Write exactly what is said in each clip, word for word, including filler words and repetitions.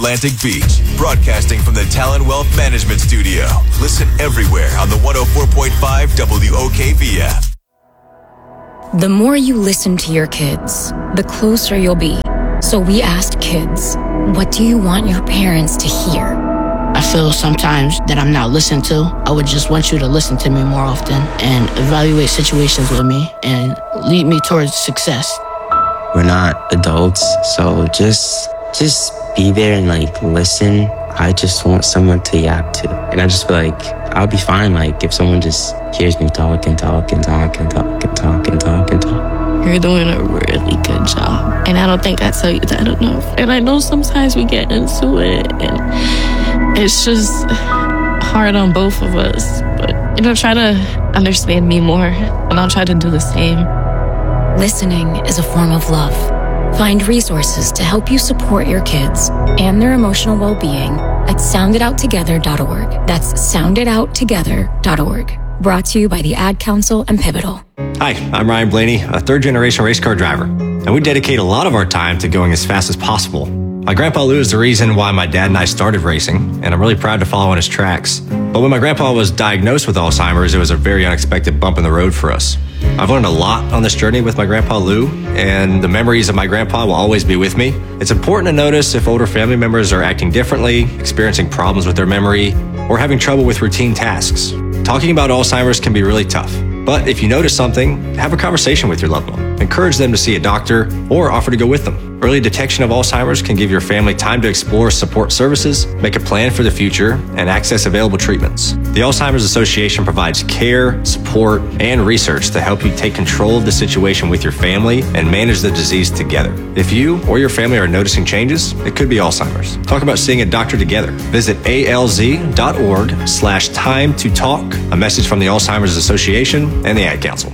Atlantic Beach, broadcasting from the Talon Wealth Management Studio. Listen everywhere on the one oh four point five W O K V app. The more you listen to your kids, the closer you'll be. So we asked kids, what do you want your parents to hear? I feel sometimes that I'm not listened to. I would just want you to listen to me more often and evaluate situations with me and lead me towards success. We're not adults, so just just be there and like listen. I just want someone to yap to. And I just feel like I'll be fine like if someone just hears me talk and talk and talk and talk and talk and talk and talk. You're doing a really good job. And I don't think I tell you that enough. And I know sometimes we get into it and it's just hard on both of us. But, you know, try to understand me more and I'll try to do the same. Listening is a form of love. Find resources to help you support your kids and their emotional well-being at sound it out together dot org. That's sound it out together dot org. Brought to you by the Ad Council and Pivotal. Hi, I'm Ryan Blaney, a third-generation race car driver, and we dedicate a lot of our time to going as fast as possible. My grandpa Lou is the reason why my dad and I started racing, and I'm really proud to follow in his tracks. But when my grandpa was diagnosed with Alzheimer's, it was a very unexpected bump in the road for us. I've learned a lot on this journey with my grandpa Lou, and the memories of my grandpa will always be with me. It's important to notice if older family members are acting differently, experiencing problems with their memory, or having trouble with routine tasks. Talking about Alzheimer's can be really tough. But if you notice something, have a conversation with your loved one. Encourage them to see a doctor or offer to go with them. Early detection of Alzheimer's can give your family time to explore support services, make a plan for the future, and access available treatments. The Alzheimer's Association provides care, support, and research to help you take control of the situation with your family and manage the disease together. If you or your family are noticing changes, it could be Alzheimer's. Talk about seeing a doctor together. Visit alz.org slash time to talk. A message from the Alzheimer's Association and the Ad Council.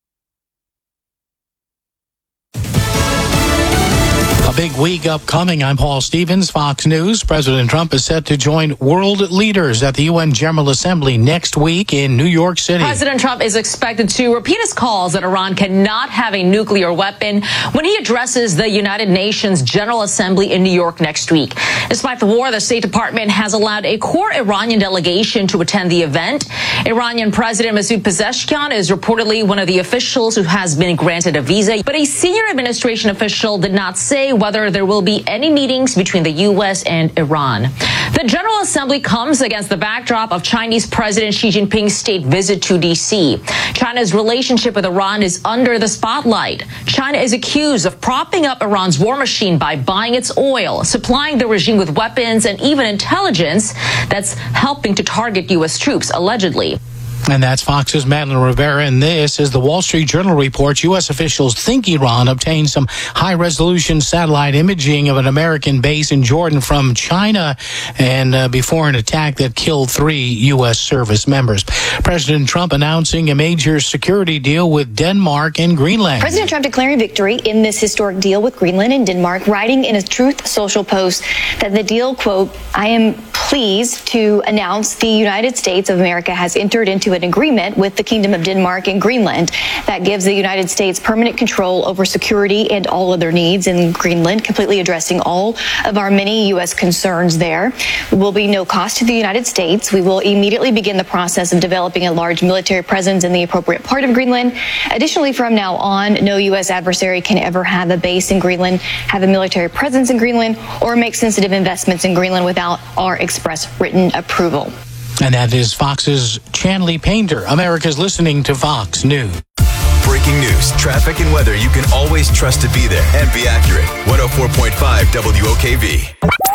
A big week upcoming. I'm Paul Stevens, Fox News. President Trump is set to join world leaders at the U N General Assembly next week in New York City. President Trump is expected to repeat his calls that Iran cannot have a nuclear weapon when he addresses the United Nations General Assembly in New York next week. Despite the war, the State Department has allowed a core Iranian delegation to attend the event. Iranian President Masoud Pezeshkian is reportedly one of the officials who has been granted a visa, but a senior administration official did not say whether there will be any meetings between the U S and Iran. The General Assembly comes against the backdrop of Chinese President Xi Jinping's state visit to D C. China's relationship with Iran is under the spotlight. China is accused of propping up Iran's war machine by buying its oil, supplying the regime with weapons, and even intelligence that's helping to target U S troops, allegedly. And that's Fox's Madeline Rivera, and this is the Wall Street Journal reports U S officials think Iran obtained some high-resolution satellite imaging of an American base in Jordan from China and uh, before an attack that killed three U S service members. President Trump announcing a major security deal with Denmark and Greenland. President Trump declaring victory in this historic deal with Greenland and Denmark, writing in a Truth Social post that the deal, quote, I am pleased to announce the United States of America has entered into an agreement with the Kingdom of Denmark and Greenland that gives the United States permanent control over security and all other needs in Greenland, completely addressing all of our many U S concerns there. There will be no cost to the United States. We will immediately begin the process of developing a large military presence in the appropriate part of Greenland. Additionally, from now on, no U S adversary can ever have a base in Greenland, have a military presence in Greenland, or make sensitive investments in Greenland without our express written approval. And that is Fox's Chanley Painter. America's listening to Fox News. Breaking news, traffic, and weather you can always trust to be there and be accurate. one oh four point five W O K V.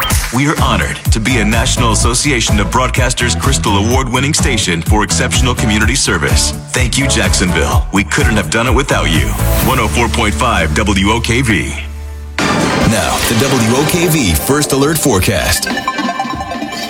We are honored to be a National Association of Broadcasters Crystal Award-winning station for exceptional community service. Thank you, Jacksonville. We couldn't have done it without you. one oh four point five W O K V. Now, the W O K V First Alert Forecast.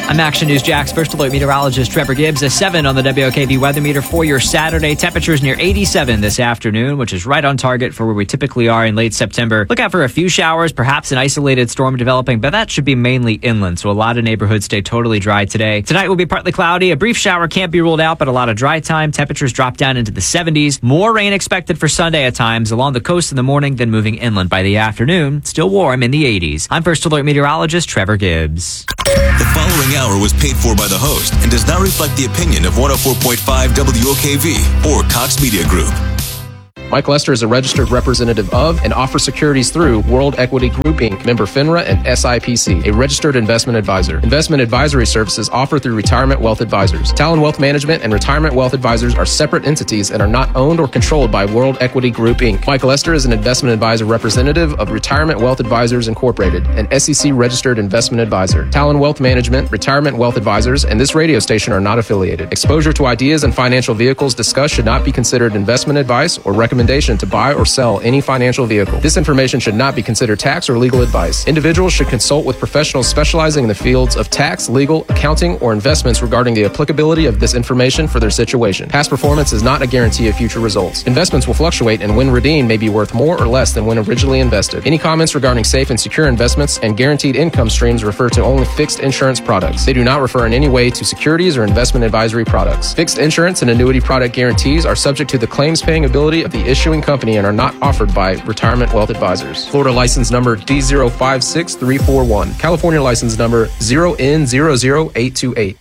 I'm Action News Jack's First Alert meteorologist Trevor Gibbs. A seven on the W O K V weather meter for your Saturday. Temperatures near eighty-seven this afternoon, which is right on target for where we typically are in late September. Look out for a few showers, perhaps an isolated storm developing, but that should be mainly inland, so a lot of neighborhoods stay totally dry today. Tonight will be partly cloudy. A brief shower can't be ruled out, but a lot of dry time. Temperatures drop down into the seventies. More rain expected for Sunday at times along the coast in the morning, then moving inland by the afternoon. Still warm in the eighties. I'm First Alert meteorologist Trevor Gibbs. The following hour was paid for by the host and does not reflect the opinion of one oh four point five W O K V or Cox Media Group. Mike Lester is a registered representative of and offers securities through World Equity Group, Incorporated, member FINRA and S I P C, a registered investment advisor. Investment advisory services offered through Retirement Wealth Advisors. Talon Wealth Management and Retirement Wealth Advisors are separate entities and are not owned or controlled by World Equity Group, Incorporated. Mike Lester is an investment advisor representative of Retirement Wealth Advisors, Incorporated, an S E C registered investment advisor. Talon Wealth Management, Retirement Wealth Advisors, and this radio station are not affiliated. Exposure to ideas and financial vehicles discussed should not be considered investment advice or recommendation to buy or sell any financial vehicle. This information should not be considered tax or legal advice. Individuals should consult with professionals specializing in the fields of tax, legal, accounting, or investments regarding the applicability of this information for their situation. Past performance is not a guarantee of future results. Investments will fluctuate and when redeemed may be worth more or less than when originally invested. Any comments regarding safe and secure investments and guaranteed income streams refer to only fixed insurance products. They do not refer in any way to securities or investment advisory products. Fixed insurance and annuity product guarantees are subject to the claims paying ability of the issuing company and are not offered by Retirement Wealth Advisors. Florida license number D zero five six three four one. California license number zero N zero zero eight two eight.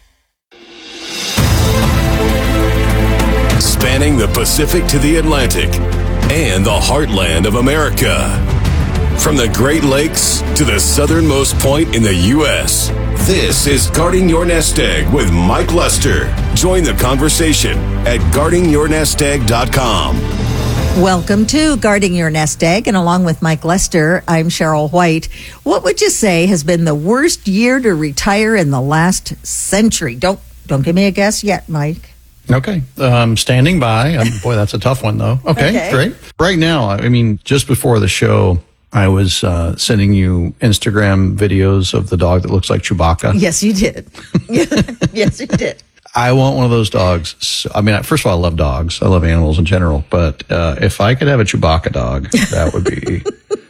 Spanning the Pacific to the Atlantic and the heartland of America. From the Great Lakes to the southernmost point in the U S, this is Guarding Your Nest Egg with Mike Lester. Join the conversation at guarding your nest egg dot com. Welcome to Guarding Your Nest Egg, and along with Mike Lester, I'm Cheryl White. What would you say has been the worst year to retire in the last century? Don't don't give me a guess yet, Mike. Okay. Um, standing by. Um, boy, that's a tough one, though. Okay, okay, great. Right now, I mean, just before the show, I was uh, sending you Instagram videos of the dog that looks like Chewbacca. Yes, you did. Yes, you did. I want one of those dogs. So, I mean, first of all, I love dogs. I love animals in general. But uh, if I could have a Chewbacca dog, that would be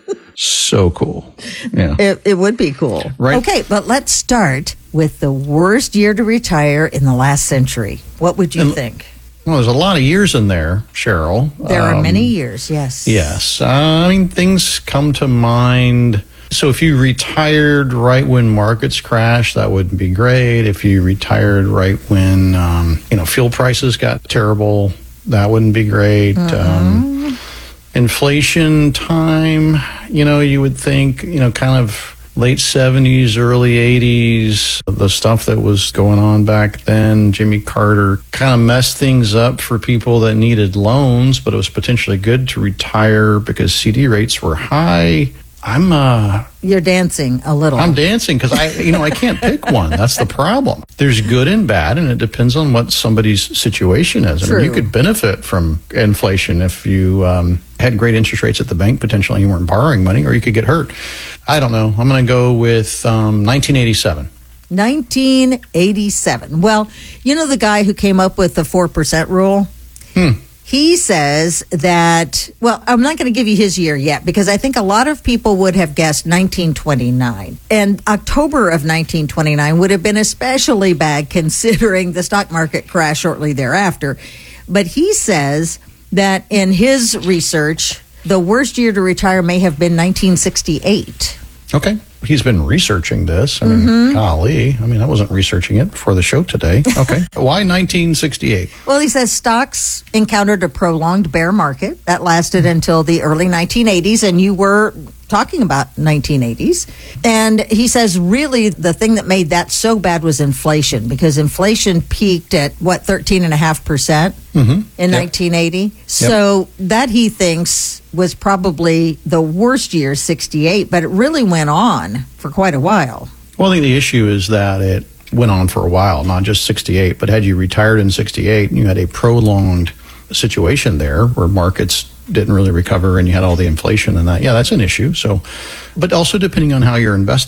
so cool. Yeah, it, it would be cool. Right. Okay, but let's start with the worst year to retire in the last century. What would you and, think? Well, there's a lot of years in there, Cheryl. There um, are many years, yes. Yes. Uh, I mean, things come to mind. So if you retired right when markets crashed, that would be great. If you retired right when, um, you know, fuel prices got terrible, that wouldn't be great. Mm-hmm. Um, inflation time, you know, you would think, you know, kind of late seventies, early eighties, the stuff that was going on back then, Jimmy Carter kind of messed things up for people that needed loans, but it was potentially good to retire because C D rates were high. I'm uh You're dancing a little. I'm dancing because I you know I can't pick one. That's the problem. There's good and bad, and it depends on what somebody's situation is. I True. mean, you could benefit from inflation if you um, had great interest rates at the bank potentially, and you weren't borrowing money, or you could get hurt. I don't know. I'm going to go with um, nineteen eighty-seven. nineteen eighty-seven. Well, you know the guy who came up with the four percent rule? Hmm. He says that, well, I'm not going to give you his year yet because I think a lot of people would have guessed nineteen twenty-nine. And October of nineteen twenty-nine would have been especially bad considering the stock market crash shortly thereafter. But he says that in his research, the worst year to retire may have been nineteen sixty-eight. Okay. He's been researching this. I mean, mm-hmm. golly. I mean, I wasn't researching it before the show today. Okay. Why nineteen sixty-eight? Well, he says stocks encountered a prolonged bear market that lasted until the early nineteen eighties, and you were talking about nineteen eighties. And he says really the thing that made that so bad was inflation, because inflation peaked at, what, thirteen point five percent mm-hmm. in yep. nineteen eighty. So yep. that he thinks was probably the worst year, sixty-eight, but it really went on for quite a while. Well, I think the issue is that it went on for a while, not just sixty-eight, but had you retired in sixty-eight and you had a prolonged situation there where markets didn't really recover and you had all the inflation and that, yeah, that's an issue. So, but also depending on how you're invested.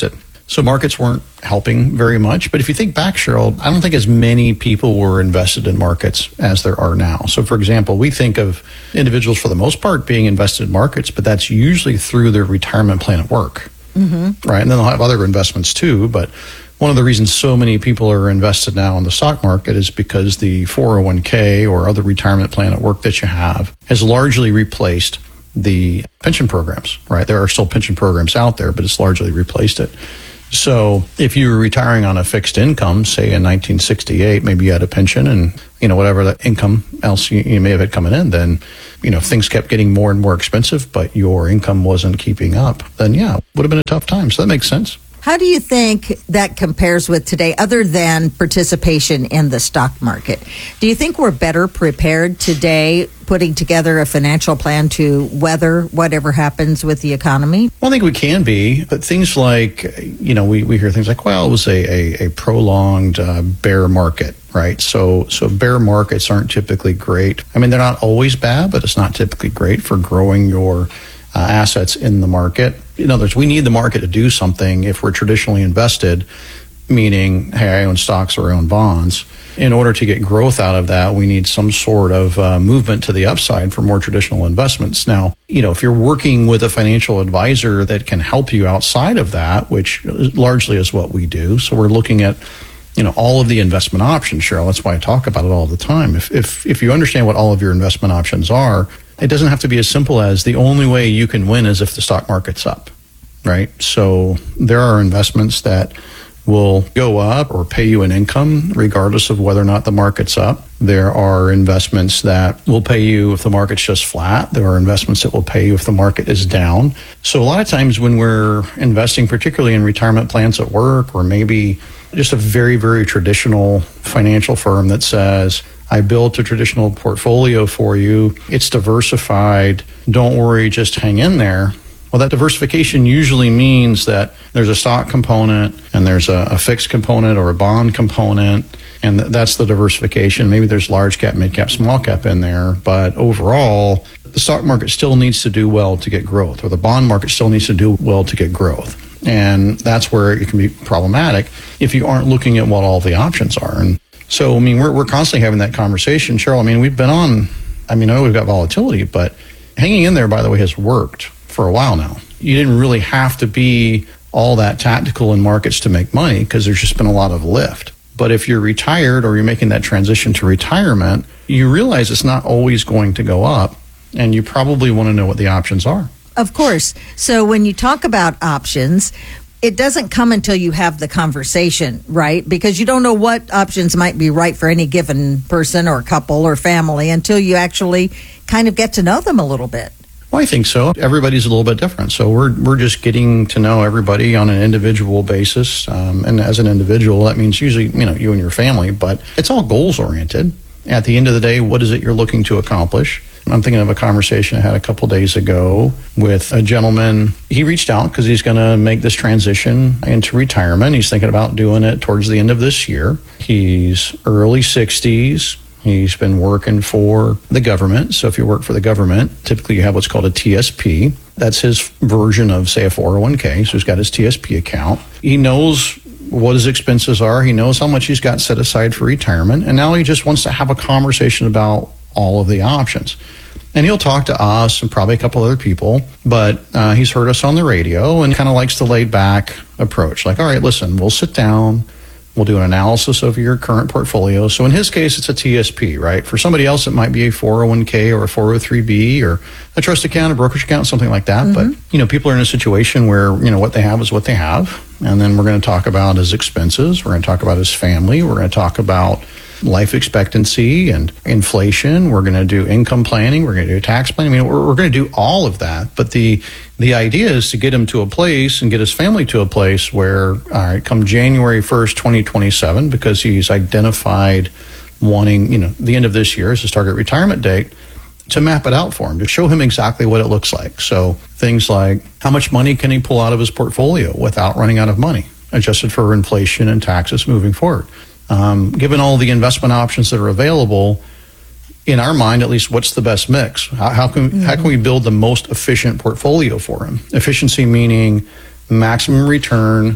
So markets weren't helping very much. But if you think back, Cheryl, I don't think as many people were invested in markets as there are now. So, for example, we think of individuals for the most part being invested in markets, but that's usually through their retirement plan at work, mm-hmm. right? And then they'll have other investments too. But one of the reasons so many people are invested now in the stock market is because the four oh one k or other retirement plan at work that you have has largely replaced the pension programs, right? There are still pension programs out there, but it's largely replaced it. So if you were retiring on a fixed income, say in nineteen sixty-eight, maybe you had a pension and, you know, whatever the income else you, you may have had coming in, then, you know, if things kept getting more and more expensive, but your income wasn't keeping up, then yeah, it would have been a tough time. So that makes sense. How do you think that compares with today, other than participation in the stock market? Do you think we're better prepared today putting together a financial plan to weather whatever happens with the economy? Well, I think we can be, but things like, you know, we, we hear things like, well, it was a, a, a prolonged uh, bear market, right? So, so bear markets aren't typically great. I mean, they're not always bad, but it's not typically great for growing your uh, assets in the market. In other words, we need the market to do something if we're traditionally invested, meaning, hey, I own stocks or I own bonds. In order to get growth out of that, we need some sort of uh, movement to the upside for more traditional investments. Now, you know, if you're working with a financial advisor that can help you outside of that, which largely is what we do. So we're looking at, you know, all of the investment options, Cheryl. That's why I talk about it all the time. If if if you understand what all of your investment options are, it doesn't have to be as simple as the only way you can win is if the stock market's up, right? So there are investments that will go up or pay you an income regardless of whether or not the market's up. There are investments that will pay you if the market's just flat. There are investments that will pay you if the market is down. So a lot of times when we're investing, particularly in retirement plans at work, or maybe just a very, very traditional financial firm that says, I built a traditional portfolio for you, it's diversified, don't worry, just hang in there. Well, that diversification usually means that there's a stock component and there's a, a fixed component or a bond component, and th- that's the diversification. Maybe there's large cap, mid cap, small cap in there, but overall, the stock market still needs to do well to get growth, or the bond market still needs to do well to get growth. And that's where it can be problematic if you aren't looking at what all the options are. And so, I mean, we're we're constantly having that conversation. Cheryl, I mean, we've been on, I mean, I know we've got volatility, but hanging in there, by the way, has worked for a while now. You didn't really have to be all that tactical in markets to make money because there's just been a lot of lift. But if you're retired or you're making that transition to retirement, you realize it's not always going to go up, and you probably want to know what the options are. Of course. So when you talk about options, it doesn't come until you have the conversation, right? Because you don't know what options might be right for any given person or couple or family until you actually kind of get to know them a little bit. Well, I think so. Everybody's a little bit different. So we're we're just getting to know everybody on an individual basis. Um, and as an individual, that means usually, you know, you and your family, but it's all goals oriented. At the end of the day, what is it you're looking to accomplish? I'm thinking of a conversation I had a couple days ago with a gentleman. He reached out because he's going to make this transition into retirement. He's thinking about doing it towards the end of this year. He's early sixties. He's been working for the government. So if you work for the government, typically you have what's called a T S P. That's his version of, say, a four oh one k. So he's got his T S P account. He knows what his expenses are. He knows how much he's got set aside for retirement. And now he just wants to have a conversation about all of the options. And he'll talk to us and probably a couple other people, but uh, he's heard us on the radio and kind of likes the laid back approach. Like, all right, listen, we'll sit down. We'll do an analysis of your current portfolio. So in his case, it's a T S P, right? For somebody else, it might be a four oh one k or a four oh three b or a trust account, a brokerage account, something like that. Mm-hmm. But, you know, people are in a situation where, you know, what they have is what they have. And then we're going to talk about his expenses. We're going to talk about his family. We're going to talk about life expectancy and inflation. We're going to do income planning. We're going to do tax planning. I mean, we're, we're going to do all of that. But the the idea is to get him to a place and get his family to a place where, all right, come January first, twenty twenty-seven, because he's identified wanting, you know, the end of this year as his target retirement date, to map it out for him, to show him exactly what it looks like. So things like how much money can he pull out of his portfolio without running out of money, adjusted for inflation and taxes moving forward. Um, given all the investment options that are available, in our mind, at least, what's the best mix? How, how can mm-hmm. how can we build the most efficient portfolio for him? Efficiency meaning maximum return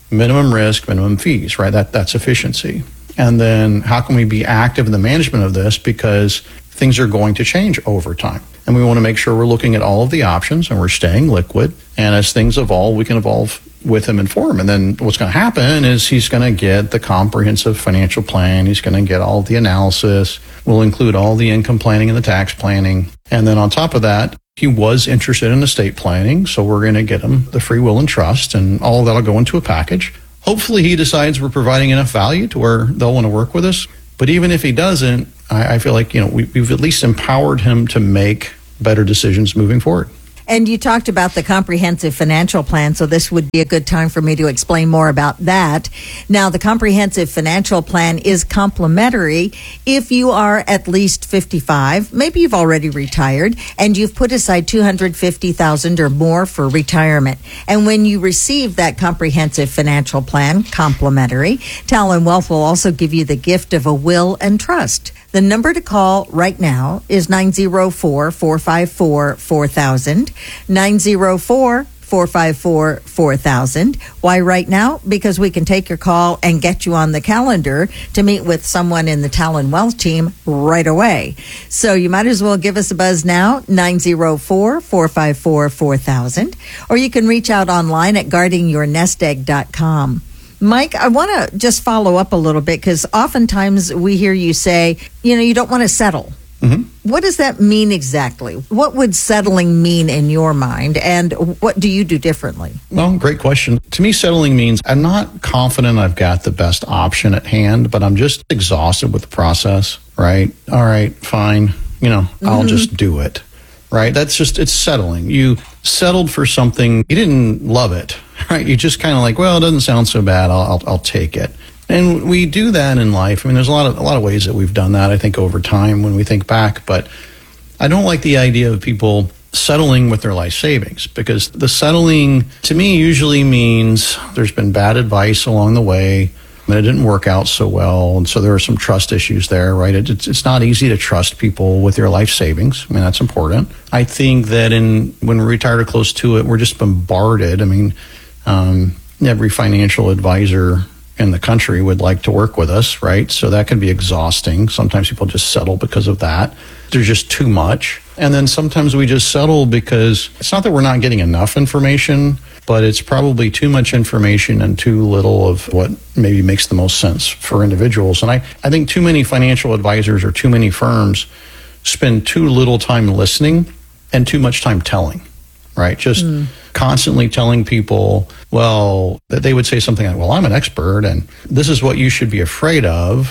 minimum risk, minimum fees, right? That that's efficiency. And then how can we be active in the management of this, because things are going to change over time. And we want to make sure we're looking at all of the options and we're staying liquid. And as things evolve, we can evolve with him and for him. And then what's going to happen is he's going to get the comprehensive financial plan. He's going to get all of the analysis. We'll include all the income planning and the tax planning. And then on top of that, he was interested in estate planning. So we're going to get him the free will and trust, and all of that will go into a package. Hopefully he decides we're providing enough value to where they'll want to work with us. But even if he doesn't, I, I feel like, you know, we, we've at least empowered him to make better decisions moving forward. And you talked about the comprehensive financial plan, so this would be a good time for me to explain more about that. Now, the comprehensive financial plan is complimentary if you are at least fifty-five, maybe you've already retired, and you've put aside two hundred fifty thousand dollars or more for retirement. And when you receive that comprehensive financial plan, complimentary, Talon Wealth will also give you the gift of a will and trust. The number to call right now is nine oh four, four five four, four thousand, nine oh four, four five four, four thousand. Why right now? Because we can take your call and get you on the calendar to meet with someone in the Talon Wealth team right away. So you might as well give us a buzz now, nine oh four, four five four, four thousand, or you can reach out online at guarding your nest egg dot com. Mike, I want to just follow up a little bit, because oftentimes we hear you say, you know, you don't want to settle. Mm-hmm. What does that mean exactly? What would settling mean in your mind, and what do you do differently? Well, great question. To me, settling means I'm not confident I've got the best option at hand, but I'm just exhausted with the process, right? All right, fine. You know, mm-hmm. I'll just do it, right? That's just, it's settling. You settled for something, you didn't love it, right? You just kind of like, well, it doesn't sound so bad. I'll, I'll, I'll take it. And we do that in life. I mean, there's a lot of a lot of ways that we've done that, I think, over time when we think back. But I don't like the idea of people settling with their life savings, because the settling, to me, usually means there's been bad advice along the way, and it didn't work out so well. And so there are some trust issues there, right? It, it's, it's not easy to trust people with your life savings. I mean, that's important. I think that in when we're retired or close to it, we're just bombarded. I mean, um, every financial advisor in the country would like to work with us, right? So that can be exhausting. Sometimes people just settle because of that. There's just too much. And then sometimes we just settle because it's not that we're not getting enough information, but it's probably too much information and too little of what maybe makes the most sense for individuals. And I, I think too many financial advisors or too many firms spend too little time listening and too much time telling, right? Just mm. constantly telling people, well, that they would say something like, well, I'm an expert and this is what you should be afraid of.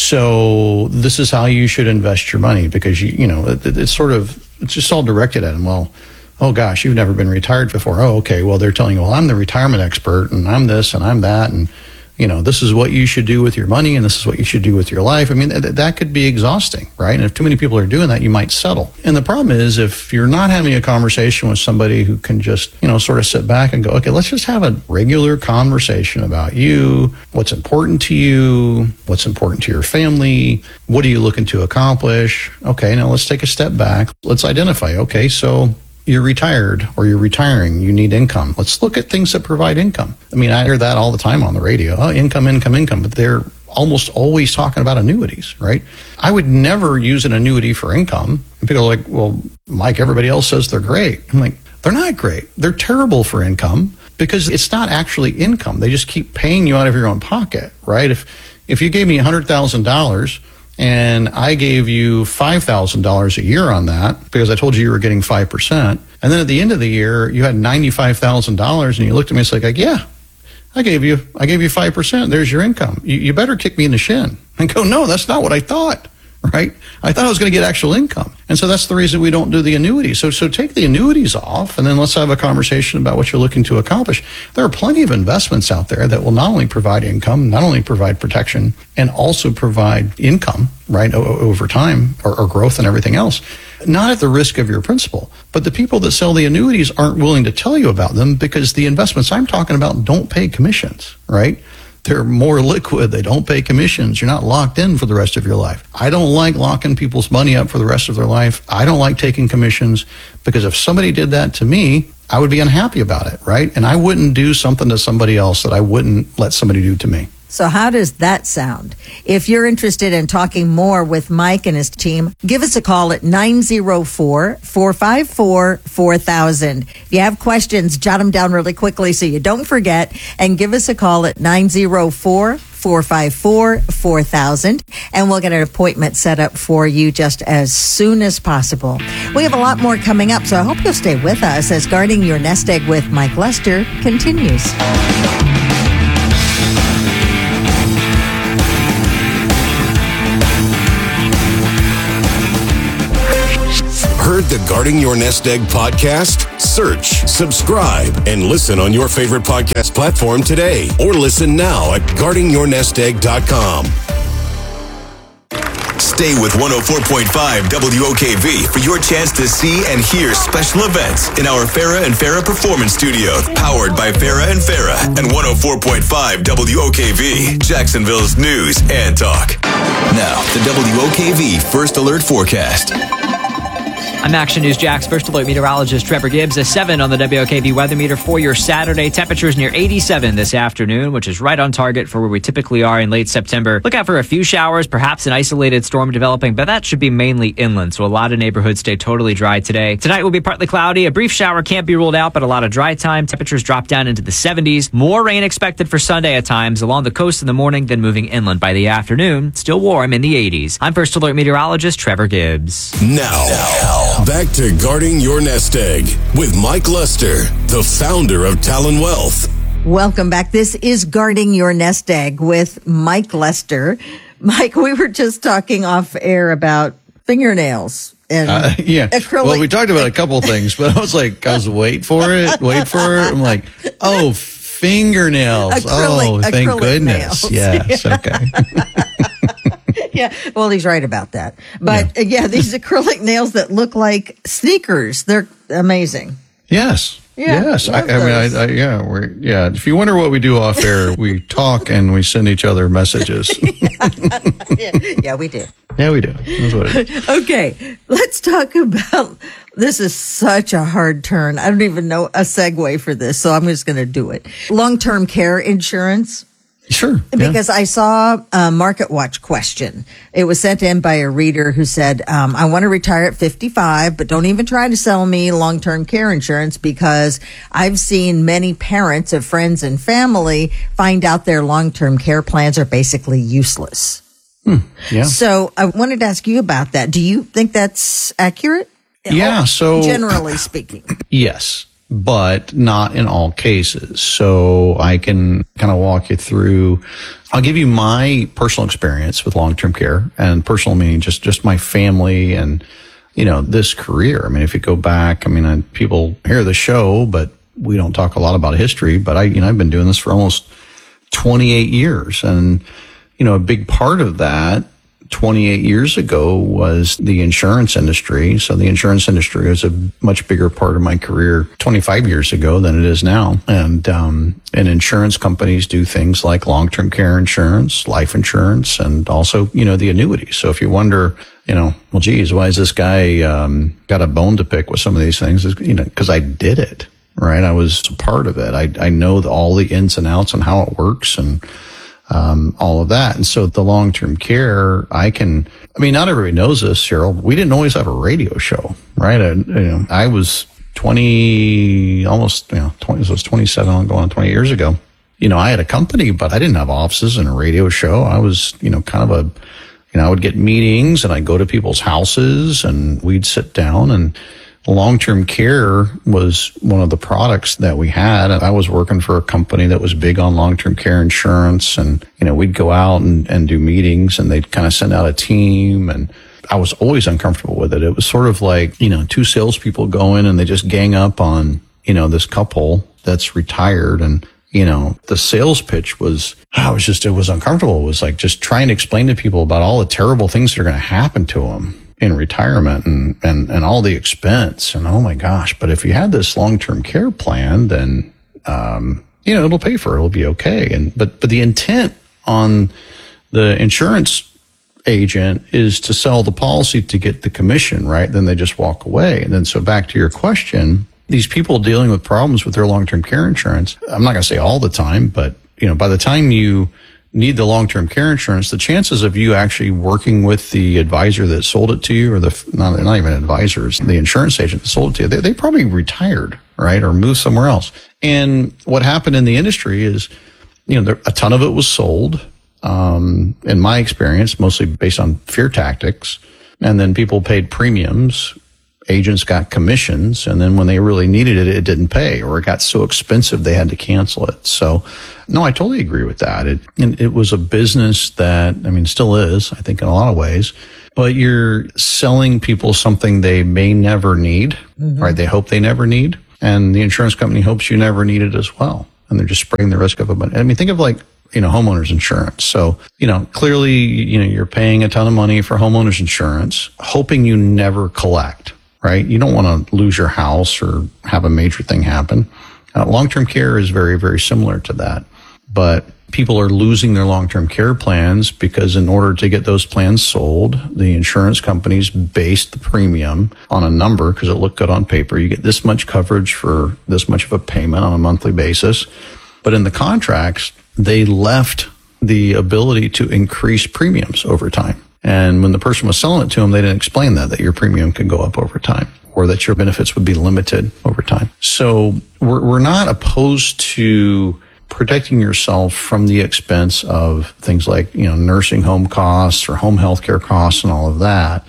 So this is how you should invest your money, because, you you know, it, it's sort of, it's just all directed at them. Well, oh gosh, you've never been retired before. Oh, okay. Well, they're telling you, well, I'm the retirement expert and I'm this and I'm that. And, you know, this is what you should do with your money and this is what you should do with your life. I mean, th- that could be exhausting, right? And if too many people are doing that, you might settle. And the problem is, if you're not having a conversation with somebody who can just, you know, sort of sit back and go, okay, let's just have a regular conversation about you, what's important to you, what's important to your family, what are you looking to accomplish? Okay, now let's take a step back. Let's identify, okay, so you're retired or you're retiring, you need income. Let's look at things that provide income. I mean, I hear that all the time on the radio. Oh, income, income, income. But they're almost always talking about annuities, right? I would never use an annuity for income. And people are like, well, Mike, everybody else says they're great. I'm like, they're not great. They're terrible for income, because it's not actually income. They just keep paying you out of your own pocket, right? If if you gave me one hundred thousand dollars and I gave you five thousand dollars a year on that because I told you you were getting five percent. And then at the end of the year, you had ninety-five thousand dollars and you looked at me and said, like, yeah, I gave you I gave you five percent. There's your income. You, you better kick me in the shin. And go, no, that's not what I thought, right? I thought I was going to get actual income. And so that's the reason we don't do the annuities. So, so take the annuities off, and then let's have a conversation about what you're looking to accomplish. There are plenty of investments out there that will not only provide income, not only provide protection, and also provide income, right, o- over time, or, or growth and everything else, not at the risk of your principal. But the people that sell the annuities aren't willing to tell you about them, because the investments I'm talking about don't pay commissions, right? They're more liquid. They don't pay commissions. You're not locked in for the rest of your life. I don't like locking people's money up for the rest of their life. I don't like taking commissions, because if somebody did that to me, I would be unhappy about it, right? And I wouldn't do something to somebody else that I wouldn't let somebody do to me. So how does that sound? If you're interested in talking more with Mike and his team, give us a call at nine oh four, four five four, four thousand. If you have questions, jot them down really quickly so you don't forget, and give us a call at nine oh four, four five four, four thousand, and we'll get an appointment set up for you just as soon as possible. We have a lot more coming up, so I hope you'll stay with us as Guarding Your Nest Egg with Mike Lester continues. Heard the Guarding Your Nest Egg podcast? Search, subscribe, and listen on your favorite podcast platform today. Or listen now at guarding your nest egg dot com. Stay with one oh four point five W O K V for your chance to see and hear special events in our Farah and Farah Performance Studio, powered by Farah and Farah and one oh four point five W O K V, Jacksonville's news and talk. Now, the W O K V First Alert Forecast. I'm Action News Jack's First Alert meteorologist Trevor Gibbs. A seven on the W O K V weather meter for your Saturday. Temperatures near eighty-seven this afternoon, which is right on target for where we typically are in late September. Look out for a few showers, perhaps an isolated storm developing, but that should be mainly inland, so a lot of neighborhoods stay totally dry today. Tonight will be partly cloudy. A brief shower can't be ruled out, but a lot of dry time. Temperatures drop down into the seventies. More rain expected for Sunday at times along the coast in the morning, then moving inland by the afternoon. Still warm in the eighties. I'm First Alert meteorologist Trevor Gibbs. Now, now, back to Guarding Your Nest Egg with Mike Lester, the founder of Talon Wealth. Welcome back. This is Guarding Your Nest Egg with Mike Lester. Mike, we were just talking off air about fingernails and uh, yeah. acrylic. Well, we talked about a couple of things, but I was like, I was wait for it, wait for it. I'm like, oh, fingernails. Acrylic, oh, thank acrylic goodness. nails. Yes, okay. Yeah, well, he's right about that. But yeah. Uh, yeah, these acrylic nails that look like sneakers, they're amazing. Yes. Yeah, yes. I, I mean, I, I, yeah, we're, yeah. If you wonder what we do off air, we talk and we send each other messages. yeah, yeah, we do. Yeah, we do. That's what it is. Okay, let's talk about, this is such a hard turn. I don't even know a segue for this, so I'm just going to do it. Long-term care insurance. Sure. Because yeah. I saw a Market Watch question. It was sent in by a reader who said, um, I want to retire at fifty-five, but don't even try to sell me long-term care insurance because I've seen many parents of friends and family find out their long-term care plans are basically useless. Hmm. Yeah. So I wanted to ask you about that. Do you think that's accurate? Yeah. So generally speaking. Yes. But not in all cases. So I can kind of walk you through. I'll give you my personal experience with long-term care, and personal meaning just, just my family and, you know, this career. I mean, if you go back, I mean, I, people hear the show, but we don't talk a lot about history, but I, you know, I've been doing this for almost twenty-eight years. And, you know, a big part of that twenty-eight years ago was the insurance industry. So the insurance industry was a much bigger part of my career twenty-five years ago than it is now. And, um, and insurance companies do things like long-term care insurance, life insurance, and also, you know, the annuities. So if you wonder, you know, well, geez, why is this guy, um, got a bone to pick with some of these things? You know, cause I did it, right? I was a part of it. I, I know the, all the ins and outs and how it works and, Um, all of that. And so the long-term care, I can, I mean, not everybody knows this, Cheryl. We didn't always have a radio show, right? I, you know, I was twenty, almost, you know, twenty, so it was twenty-seven, going on twenty years ago. You know, I had a company, but I didn't have offices and a radio show. I was, you know, kind of a, you know, I would get meetings and I'd go to people's houses and we'd sit down, and long-term care was one of the products that we had. I was working for a company that was big on long-term care insurance, and, you know, we'd go out and, and do meetings, and they'd kind of send out a team, and I was always uncomfortable with it. It was sort of like, you know, two salespeople go in and they just gang up on, you know, this couple that's retired, and, you know, the sales pitch was, I was just, it was uncomfortable. It was like just trying to explain to people about all the terrible things that are going to happen to them in retirement and, and, and all the expense. And oh my gosh, but if you had this long-term care plan, then, um, you know, it'll pay for it. It'll be okay. And, but, but the intent on the insurance agent is to sell the policy to get the commission, right? Then they just walk away. And then, so back to your question, these people dealing with problems with their long-term care insurance, I'm not going to say all the time, but, you know, by the time you need the long-term care insurance, the chances of you actually working with the advisor that sold it to you, or the, not, not even advisors, the insurance agent that sold it to you, they, they probably retired, right? Or moved somewhere else. And what happened in the industry is, you know, there, a ton of it was sold. Um, in my experience, mostly based on fear tactics. And then people paid premiums. Agents got commissions. And then when they really needed it, it didn't pay, or it got so expensive they had to cancel it. So, no, I totally agree with that. It, and it was a business that, I mean, still is, I think, in a lot of ways. But you're selling people something they may never need, mm-hmm. right? They hope they never need. And the insurance company hopes you never need it as well. And they're just spreading the risk of it. I mean, think of like, you know, homeowners insurance. So, you know, clearly, you know, you're paying a ton of money for homeowners insurance, hoping you never collect, right? You don't want to lose your house or have a major thing happen. Uh, long-term care is very, very similar to that. But people are losing their long-term care plans because in order to get those plans sold, the insurance companies based the premium on a number because it looked good on paper. You get this much coverage for this much of a payment on a monthly basis. But in the contracts, they left the ability to increase premiums over time. And when the person was selling it to them, they didn't explain that, that your premium could go up over time or that your benefits would be limited over time. So we're, we're not opposed to protecting yourself from the expense of things like, you know, nursing home costs or home health care costs and all of that.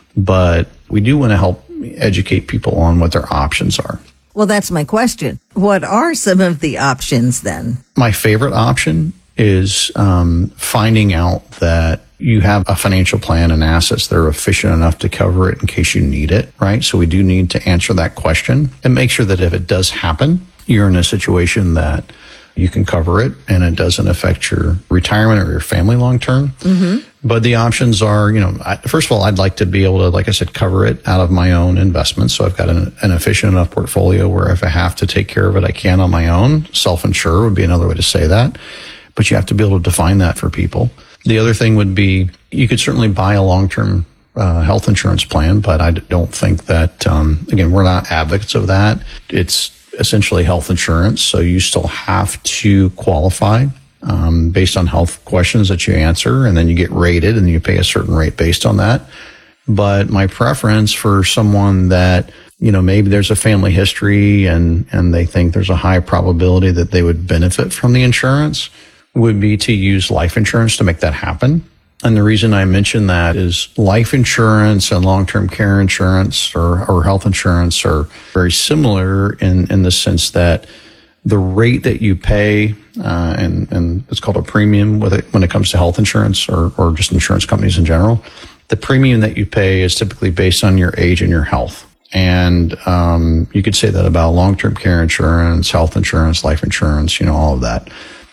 But we do want to help educate people on what their options are. Well, that's my question. What are some of the options then? My favorite option is um, finding out that you have a financial plan and assets that are efficient enough to cover it in case you need it, right? So we do need to answer that question and make sure that if it does happen, you're in a situation that you can cover it and it doesn't affect your retirement or your family long term. Mm-hmm. But the options are, you know, I, first of all, I'd like to be able to, like I said, cover it out of my own investments. So I've got an, an efficient enough portfolio where if I have to take care of it, I can on my own. Self-insure would be another way to say that. But you have to be able to define that for people. The other thing would be you could certainly buy a long-term uh, health insurance plan, but I don't think that, um, again, we're not advocates of that. It's essentially health insurance. So you still have to qualify um, based on health questions that you answer, and then you get rated and you pay a certain rate based on that. But my preference for someone that, you know, maybe there's a family history and, and they think there's a high probability that they would benefit from the insurance would be to use life insurance to make that happen. And the reason I mention that is life insurance and long-term care insurance or, or health insurance are very similar in, in the sense that the rate that you pay, uh, and, and it's called a premium with it when it comes to health insurance or, or just insurance companies in general, the premium that you pay is typically based on your age and your health. And um, you could say that about long-term care insurance, health insurance, life insurance, you know, all of that.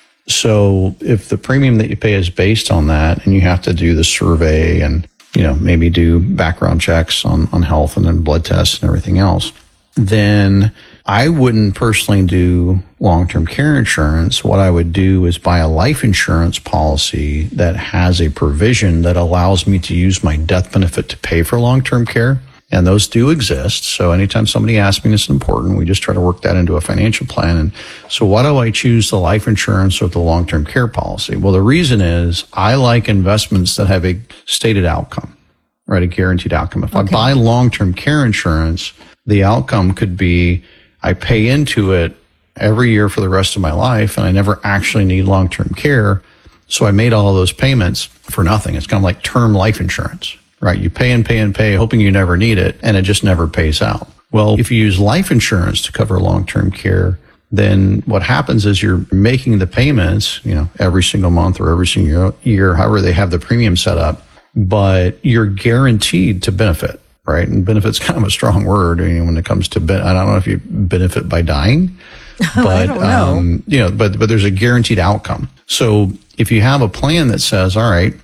So if the premium that you pay is based on that and you have to do the survey and, you know, maybe do background checks on, on health and then blood tests and everything else, then I wouldn't personally do long-term care insurance. What I would do is buy a life insurance policy that has a provision that allows me to use my death benefit to pay for long-term care. And those do exist. So anytime somebody asks me, it's important. We just try to work that into a financial plan. And so why do I choose the life insurance or the long-term care policy? Well, the reason is I like investments that have a stated outcome, right? A guaranteed outcome. If okay. I buy long-term care insurance, the outcome could be I pay into it every year for the rest of my life and I never actually need long-term care. So I made all of those payments for nothing. It's kind of like term life insurance. Right, you pay and pay and pay, hoping you never need it, and it just never pays out. Well, if you use life insurance to cover long-term care, then what happens is you're making the payments, you know, every single month or every single year, however they have the premium set up, but you're guaranteed to benefit, right? And benefit's kind of a strong word, you know, when it comes to, ben- I don't know if you benefit by dying, but, I don't know. Um, you know, but, but there's a guaranteed outcome. So if you have a plan that says, all right,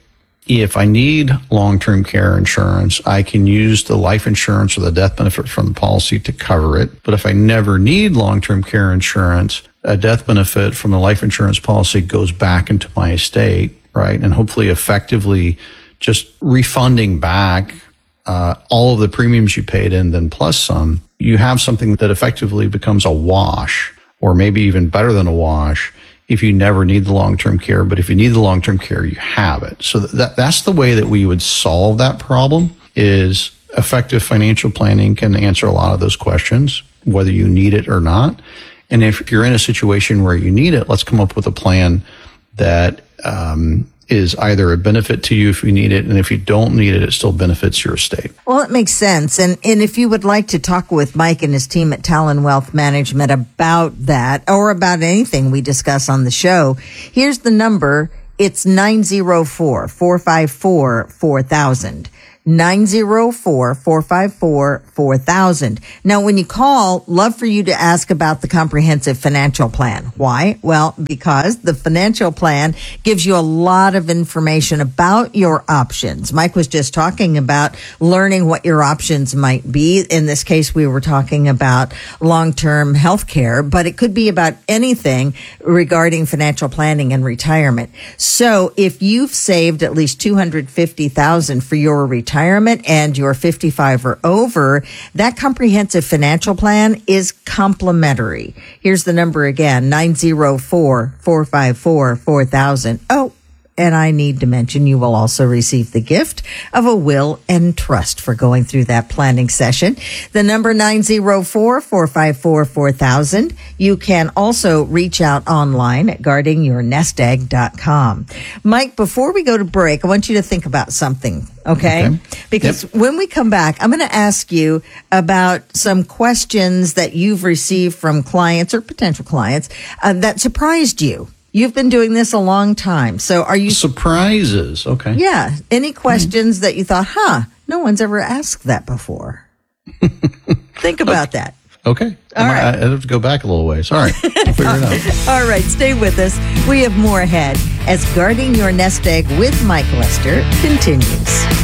if I need long-term care insurance, I can use the life insurance or the death benefit from the policy to cover it. But if I never need long-term care insurance, a death benefit from the life insurance policy goes back into my estate, right? And hopefully effectively just refunding back uh, all of the premiums you paid in, then plus some. You have something that effectively becomes a wash, or maybe even better than a wash, if you never need the long-term care. But if you need the long-term care, you have it. So that that's the way that we would solve that problem. Is effective financial planning can answer a lot of those questions, whether you need it or not. And if you're in a situation where you need it, let's come up with a plan that um, is either a benefit to you if you need it, and if you don't need it, it still benefits your estate. Well, it makes sense. And and if you would like to talk with Mike and his team at Talon Wealth Management about that, or about anything we discuss on the show, here's the number. It's nine oh four, four five four, four thousand. nine oh four, four five four, four thousand. Now, when you call, love for you to ask about the comprehensive financial plan. Why? Well, because the financial plan gives you a lot of information about your options. Mike was just talking about learning what your options might be. In this case, we were talking about long-term health care, but it could be about anything regarding financial planning and retirement. So if you've saved at least two hundred fifty thousand dollars for your retirement, retirement and you're fifty-five or over, that comprehensive financial plan is complimentary. Here's the number again, nine oh four, four five four, four thousand. Oh, and I need to mention you will also receive the gift of a will and trust for going through that planning session. The number nine oh four, four five four, four thousand. You can also reach out online at guarding your nest egg dot com. Mike, before we go to break, I want you to think about something, okay? okay. Because yep. when we come back, I'm going to ask you about some questions that you've received from clients or potential clients uh, that surprised you. You've been doing this a long time. So are you... Surprises. Okay. Yeah. Any questions mm. that you thought, huh, no one's ever asked that before? Think about okay. that. Okay. All right. I, I have to go back a little ways. All right. We'll figure it out. All right. Stay with us. We have more ahead as Guarding Your Nest Egg with Mike Lester continues.